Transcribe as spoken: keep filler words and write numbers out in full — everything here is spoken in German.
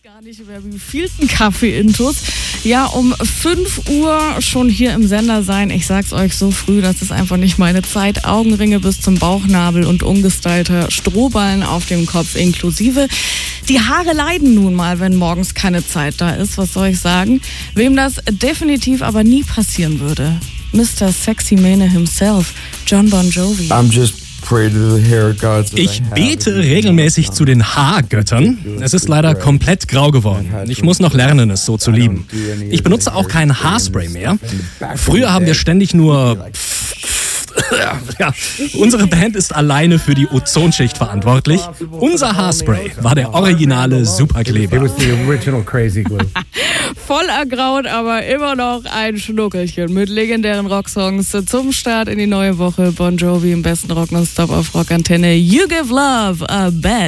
Gar nicht über wie vielten Kaffee-Intus. Ja, um fünf Uhr schon hier im Sender sein. Ich sag's euch so früh, das ist einfach nicht meine Zeit. Augenringe bis zum Bauchnabel und ungestylter Strohballen auf dem Kopf inklusive. Die Haare leiden nun mal, wenn morgens keine Zeit da ist. Was soll ich sagen? Wem das definitiv aber nie passieren würde. Mister Sexy Mane himself, Jon Bon Jovi. I'm just Ich bete regelmäßig zu den Haargöttern. Es ist leider komplett grau geworden. Ich muss noch lernen, es so zu lieben. Ich benutze auch kein Haarspray mehr. Früher haben wir ständig nur... Ja, unsere Band ist alleine für die Ozonschicht verantwortlich. Unser Haarspray war der originale Superkleber. Voll ergraut, aber immer noch ein Schnuckelchen mit legendären Rocksongs zum Start in die neue Woche. Bon Jovi im besten Rock nonstop auf Rockantenne. You give love a bad